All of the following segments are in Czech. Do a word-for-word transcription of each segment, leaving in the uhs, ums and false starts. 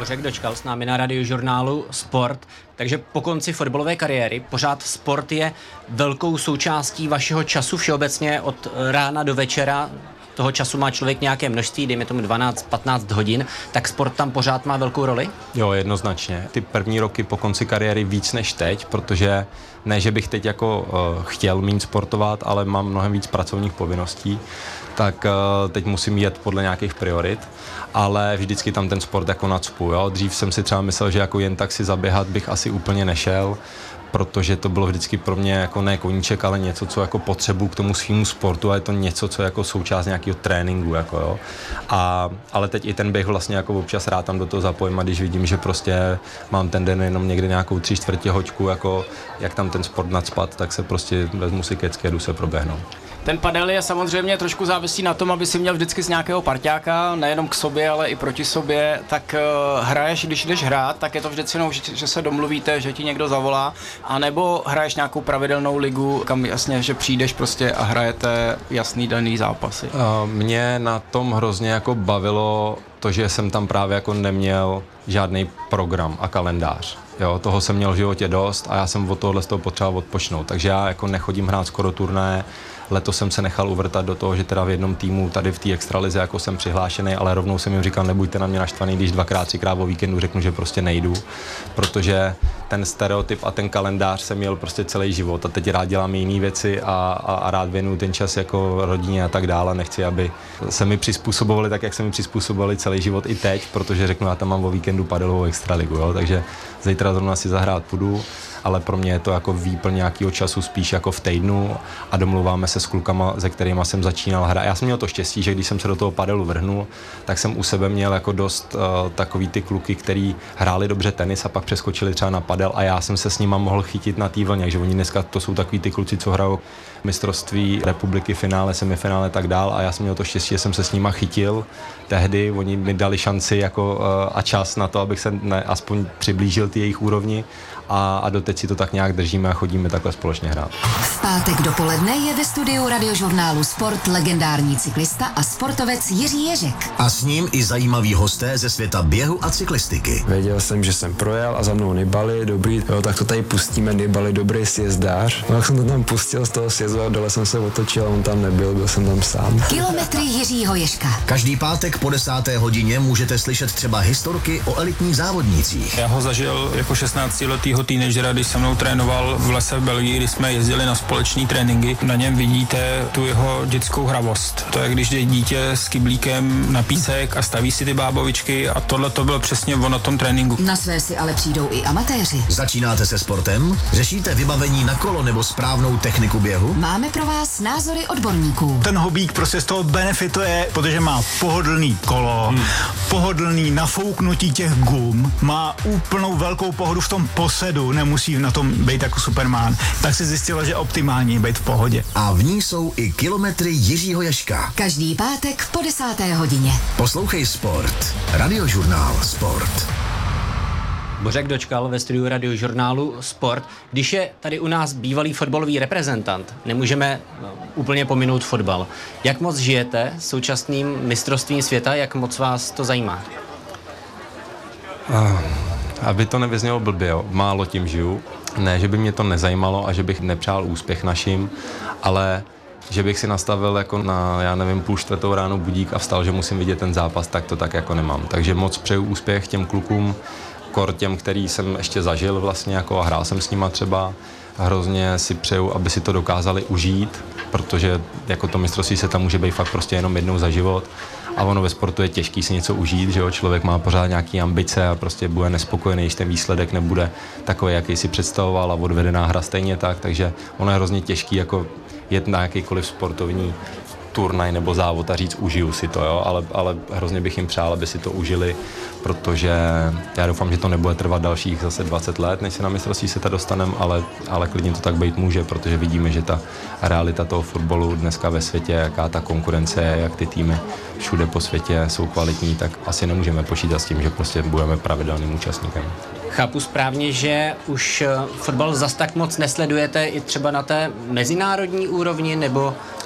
Bořek Dočkal s námi na Radiožurnálu Sport. Takže po konci fotbalové kariéry pořád sport je velkou součástí vašeho času všeobecně od rána do večera. Toho času má člověk nějaké množství, dejme tomu dvanáct patnáct hodin, tak sport tam pořád má velkou roli? Jo, jednoznačně. Ty první roky po konci kariéry víc než teď, protože ne, že bych teď jako uh, chtěl méně sportovat, ale mám mnohem víc pracovních povinností, tak uh, teď musím jet podle nějakých priorit, ale vždycky tam ten sport jako nacpu, jo. Dřív jsem si třeba myslel, že jako jen tak si zaběhat bych asi úplně nešel, protože to bylo vždycky pro mě jako ne koníček, ale něco, co jako potřebuji k tomu svýmu sportu a je to něco, co je jako součást nějakého tréninku, jako jo. A, ale teď i ten běh vlastně jako občas rád tam do toho zapojím a když vidím, že prostě mám ten den jenom někdy nějakou tři čtvrtě hoďku, jako jak tam ten sport nacpat, tak se prostě vezmu si kecky a jdu se proběhnout. Ten padel je samozřejmě trošku závisí na tom, aby si měl vždycky z nějakého parťáka, nejenom k sobě, ale i proti sobě, tak uh, hraješ, když jdeš hrát, tak je to vždycky jenom, že, že se domluvíte, že ti někdo zavolá, anebo hraješ nějakou pravidelnou ligu, kam jasně, že přijdeš prostě a hrajete jasný daný zápasy. Uh, mě na tom hrozně jako bavilo to, že jsem tam právě jako neměl žádný program a kalendář. Jo, toho jsem měl v životě dost a já jsem od tohohle z toho potřeboval odpočnout, takže já jako nechodím hrát skoro turnaje. Letos jsem se nechal uvrtat do toho, že teda v jednom týmu tady v té extralize jako jsem přihlášený, ale rovnou jsem jim říkal, nebuďte na mě naštvaný, když dvakrát, třikrát o víkendu řeknu, že prostě nejdu, protože ten stereotyp a ten kalendář jsem měl prostě celý život a teď rád dělám jiné věci a, a, a rád věnuju ten čas jako rodině a tak dále. Nechci, aby se mi přizpůsobovali tak, jak se mi přizpůsobovali celý život i teď, protože řeknu, já tam mám o víkendu padelovou extraligu, jo, takže zítra zrovna si zahrát půjdu, ale pro mě je to jako výplň nějakého času spíš jako v týdnu a domluváme se s klukama, se kterýma jsem začínal hrát. Já jsem měl to štěstí, že když jsem se do toho padelu vrhnul, tak jsem u sebe měl jako dost uh, takový ty kluky, který hráli dobře tenis a pak přeskočili třeba na padel a já jsem se s nima mohl chytit na té vlně, že oni dneska to jsou takový ty kluci, co hrajou mistrovství republiky, finále, semifinále tak dál a já jsem měl to štěstí, že jsem se s nima chytil. Tehdy oni mi dali šanci jako, uh, a čas na to, abych se ne, aspoň přiblížil ty jejich úrovni a, a doteď si to tak nějak držíme a chodíme takhle společně hrát. V pátek dopoledne je ve studiu Radiožurnálu Sport legendární cyklista a sportovec Jiří Ježek. A s ním i zajímaví hosté ze světa běhu a cyklistiky. Věděl jsem, že jsem projel a za mnou Nibali, dobrý, jo, tak to tady pustíme, Nibali, dobrý sjezdář. No, jak jsem to tam pustil z toho sjezdu a dole jsem se otočil a on tam nebyl, byl jsem tam sám. Kilometry Jiřího Ježka. Každý pátek po desáté hodině můžete slyšet třeba historky o elitních závodnících. Já ho zažil jako šestnáctiletýho teenagera, když se mnou trénoval v lese v Belgii, kdy jsme jezdili na společný tréninky. Na něm vidíte tu jeho dětskou hravost. To je, když jde dítě s kyblíkem na písek a staví si ty bábovičky a tohle to bylo přesně ono na tom tréninku. Na své si ale přijdou i amatéři. Začínáte se sportem? Řešíte vybavení na kolo nebo správnou techniku běhu? Máme pro vás názory odborníků. Ten hobík prostě z toho benefituje, protože má pohodlný kolo, hmm. pohodlný nafouknutí těch gum, má úplnou velkou pohodu v tom posedu, nemusí na tom být jako Superman. Tak se zjistilo, že optimální být v pohodě. A v ní jsou i kilometry Jiřího Ježka. Každý pátek po desáté hodině. Poslouchej Sport. Radiožurnál Sport. Bořek Dočkal ve studiu Radiožurnálu Sport. Když je tady u nás bývalý fotbalový reprezentant, nemůžeme no, úplně pominout fotbal. Jak moc žijete současným mistrovstvím světa, jak moc vás to zajímá? Uh, aby to nevyznělo blbě, jo. Málo tím žiju. Ne, že by mě to nezajímalo a že bych nepřál úspěch našim, ale že bych si nastavil jako na, já nevím, půl čtvrtou ráno budík a vstal, že musím vidět ten zápas, tak to tak jako nemám. Takže moc přeju úspěch těm klukům, kor těm, který jsem ještě zažil vlastně jako a hrál jsem s nima třeba. Hrozně si přeju, aby si to dokázali užít, protože jako to mistrovství se tam může být fakt prostě jenom jednou za život. A ono ve sportu je těžký si něco užít, že jo, člověk má pořád nějaký ambice a prostě bude nespokojený, když ten výsledek nebude takový, jaký si představoval a odvedená hra stejně tak, takže ono je hrozně těžký jako jet na jakýkoliv sportovní turnaj nebo závod a říct užiju si to, jo, ale, ale hrozně bych jim přál, aby si to užili, protože já doufám, že to nebude trvat dalších zase dvacet let, než se na mistrovství světa dostaneme, ale, ale klidně to tak být může, protože vidíme, že ta realita toho fotbalu dneska ve světě, jaká ta konkurence je, jak ty týmy všude po světě jsou kvalitní, tak asi nemůžeme počítat s tím, že prostě budeme pravidelným účastníkem. Chápu správně, že už fotbal zas tak moc nesledujete i třeba na té mezinárodní úrovni, nebo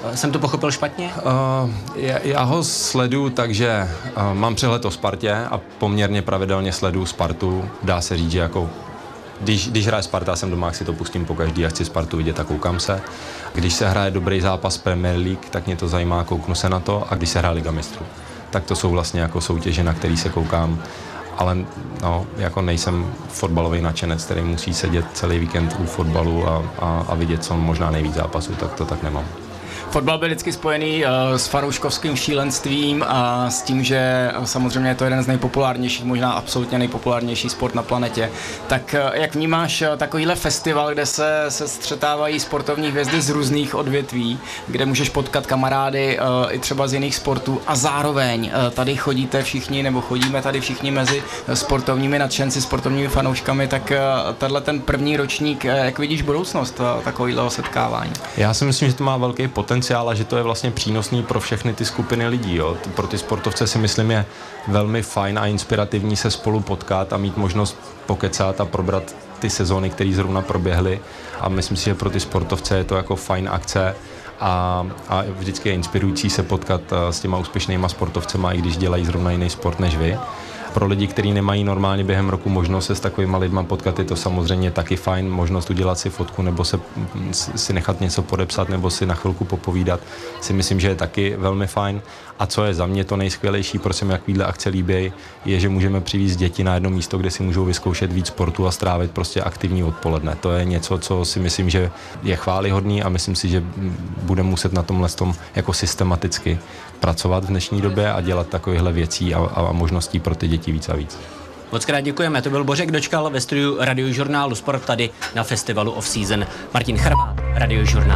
Jsem to pochopil špatně? Uh, já, já ho sleduju, takže uh, mám přehled o Spartě a poměrně pravidelně sleduju Spartu. Dá se říct, že jako Když, když hraje Sparta, jsem doma, jak si to pustím po každý a chci Spartu vidět a koukám se. Když se hraje dobrý zápas Premier League, tak mě to zajímá, kouknu se na to. A když se hraje Liga mistrů, tak to jsou vlastně jako soutěže, na který se koukám. Ale no, jako nejsem fotbalový nadšenec, který musí sedět celý víkend u fotbalu a, a, a vidět co možná nejvíc zápasů, tak to tak nemám. Fotbal byl vždycky spojený uh, s fanouškovským šílenstvím a s tím, že uh, samozřejmě je to jeden z nejpopulárnějších, možná absolutně nejpopulárnější sport na planetě. Tak uh, jak vnímáš uh, takovýhle festival, kde se, se střetávají sportovní hvězdy z různých odvětví, kde můžeš potkat kamarády uh, i třeba z jiných sportů a zároveň uh, tady chodíte všichni, nebo chodíme tady všichni mezi sportovními nadšenci, sportovními fanouškami, tak uh, tenhle ten první ročník, uh, jak vidíš budoucnost uh, takovýhleho setkávání? Já si myslím, že to má velký potenciál a že to je vlastně přínosný pro všechny ty skupiny lidí. Jo. Pro ty sportovce si myslím je velmi fajn a inspirativní se spolu potkat a mít možnost pokecat a probrat ty sezóny, které zrovna proběhly a myslím si, že pro ty sportovce je to jako fajn akce a, a vždycky je inspirující se potkat s těma úspěšnýma sportovcema, i když dělají zrovna jiný sport než vy. Pro lidi, kteří nemají normálně během roku možnost se s takovýma lidma potkat, je to samozřejmě taky fajn, možnost udělat si fotku nebo se, si nechat něco podepsat nebo si na chvilku popovídat, si myslím, že je taky velmi fajn. A co je za mě to nejskvělejší, proč se mi takovýhle akce líbí, je, že můžeme přivést děti na jedno místo, kde si můžou vyzkoušet víc sportu a strávit prostě aktivní odpoledne. To je něco, co si myslím, že je chvályhodný a myslím si, že budeme muset na tomhle tom jako systematicky pracovat v dnešní době a dělat takovýchhle věcí a, a možností pro ty děti víc a víc. Moc krát děkujeme, to byl Bořek Dočkal ve studiu Radiožurnálu Sport tady na festivalu Off Season. Martin Charvát, Radiožurnál.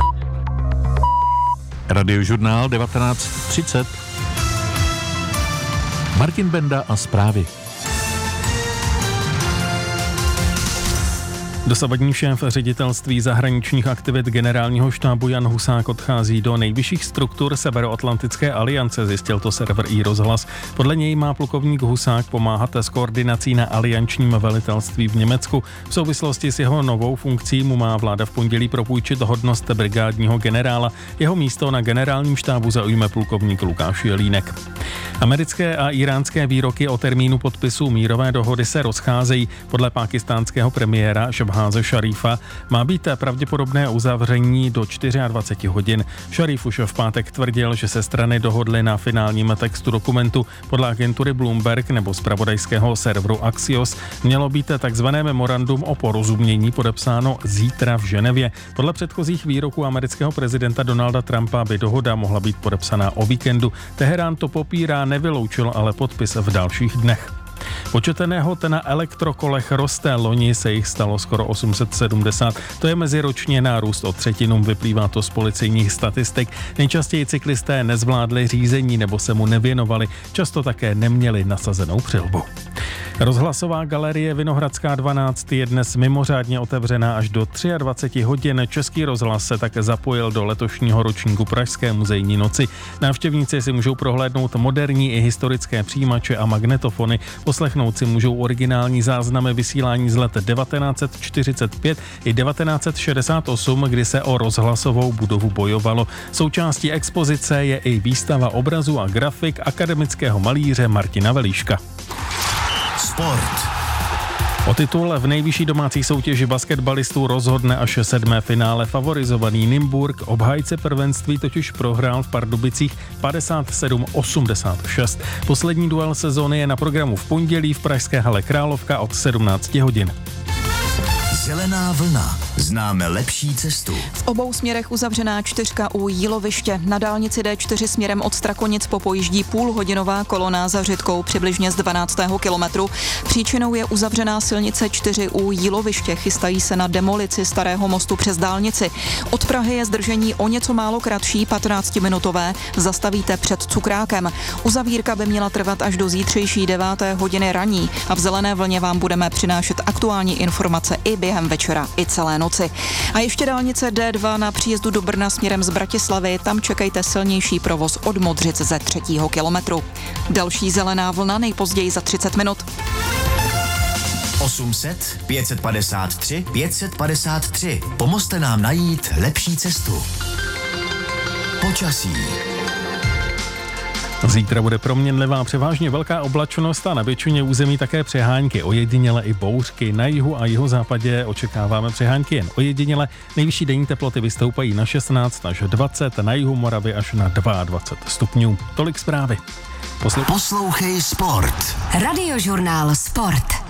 Radiožurnál devatenáct třicet. Martin Benda a zprávy. Dosavadní šéf ředitelství zahraničních aktivit generálního štábu Jan Husák odchází do nejvyšších struktur Severoatlantické aliance, zjistil to server iRozhlas. Podle něj má plukovník Husák pomáhat s koordinací na aliančním velitelství v Německu. V souvislosti s jeho novou funkcí mu má vláda v pondělí propůjčit hodnost brigádního generála. Jeho místo na generálním štábu zaujme plukovník Lukáš Jelínek. Americké a iránské výroky o termínu podpisu mírové dohody se rozcházejí. Podle pákistánského premiéra Šabháze Šarífa má být pravděpodobné uzavření do dvacet čtyři hodin. Šaríf už v pátek tvrdil, že se strany dohodly na finálním textu dokumentu. Podle agentury Bloomberg nebo zpravodajského serveru Axios mělo být takzvané memorandum o porozumění podepsáno zítra v Ženevě. Podle předchozích výroků amerického prezidenta Donalda Trumpa by dohoda mohla být podepsaná o víkendu. Teherán to popírá, nevyloučil ale podpis v dalších dnech. Počet nehod na elektrokolech roste, loni se jich stalo skoro osm set sedmdesát. To je meziročně nárůst o třetinu, vyplývá to z policejních statistik. Nejčastěji cyklisté nezvládli řízení nebo se mu nevěnovali, často také neměli nasazenou přilbu. Rozhlasová galerie Vinohradská dvanáct je dnes mimořádně otevřená až do dvacet tři hodin. Český rozhlas se také zapojil do letošního ročníku Pražské muzejní noci. Návštěvníci si můžou prohlédnout moderní i historické přijímače a magnetofony. Poslechnout si můžou originální záznamy vysílání z let devatenáct set čtyřicet pět i devatenáct set šedesát osm, kdy se o rozhlasovou budovu bojovalo. Součástí expozice je i výstava obrazů a grafik akademického malíře Martina Velíška. Sport. O titul v nejvyšší domácí soutěži basketbalistů rozhodne až sedmé finále. Favorizovaný Nymburk, obhájce prvenství, totiž prohrál v Pardubicích padesát sedm osmdesát šest. Poslední duel sezóny je na programu v pondělí v pražské hale Královka od sedmnáct hodin. Zelená vlna. Známe lepší cestu. V obou směrech uzavřená čtyřka u Jíloviště. Na dálnici D čtyři směrem od Strakonic popojíždí půlhodinová kolona za Řitkou přibližně z dvanáctého kilometru. Příčinou je uzavřená silnice čtyři u Jíloviště. Chystají se na demolici starého mostu přes dálnici. Od Prahy je zdržení o něco málo kratší, patnáctiminutové. Zastavíte před Cukrákem. Uzavírka by měla trvat až do zítřejší deváté hodiny raní a v Zelené vlně vám budeme přinášet aktuální informace i během večera, i celé noci. A ještě dálnice D dva na příjezdu do Brna směrem z Bratislavy, tam čekejte silnější provoz od Modřic ze třetího kilometru. Další Zelená vlna nejpozději za třicet minut. osm set, pět set padesát tři, pět set padesát tři. Pomozte nám najít lepší cestu. Počasí. Zítra bude proměnlivá převážně velká oblačnost a na většině území také přehánky, ojediněle i bouřky. Na jihu a jihozápadě očekáváme přehánky jen ojediněle. Nejvyšší denní teploty vystoupají na šestnáct až dvacet, na jihu Moravy až na dvacet dva stupňů. Tolik zprávy. Poslouchej Poslouchej sport. Radiožurnál Sport.